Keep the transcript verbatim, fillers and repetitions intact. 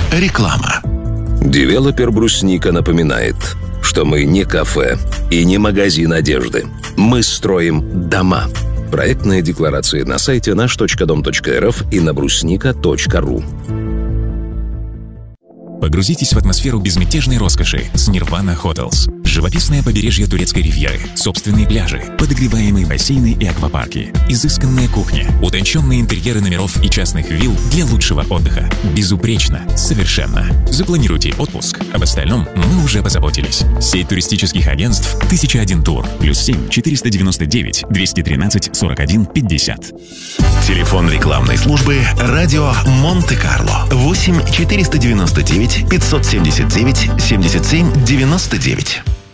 Реклама. Девелопер «Брусника» напоминает, что мы не кафе и не магазин одежды. Мы строим дома. Проектная декларация на сайте наш точка дом точка эр эф и на брусника точка ру. Погрузитесь в атмосферу безмятежной роскоши с Nirvana Hotels. Живописное побережье турецкой ривьеры, собственные пляжи, подогреваемые бассейны и аквапарки, изысканная кухня, утонченные интерьеры номеров и частных вилл для лучшего отдыха. Безупречно, совершенно. Запланируйте отпуск. Об остальном мы уже позаботились. Сеть туристических агентств тысяча один тур. Плюс семь четыреста девяносто девять двести тринадцать сорок один пятьдесят. Телефон рекламной службы «Радио Монте-Карло» восемь четыреста девяносто девять пятьсот семьдесят девять семьдесят семь девяносто девять.